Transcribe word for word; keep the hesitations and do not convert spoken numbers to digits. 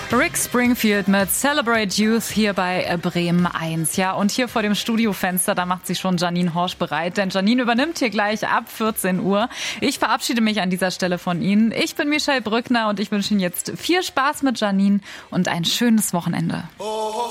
Rick Springfield mit Celebrate Youth hier bei Bremen eins. Ja, und hier vor dem Studiofenster, da macht sich schon Janine Horsch bereit, denn Janine übernimmt hier gleich ab vierzehn Uhr. Ich verabschiede mich an dieser Stelle von Ihnen. Ich bin Michelle Brückner und ich wünsche Ihnen jetzt viel Spaß mit Janine und ein schönes Wochenende.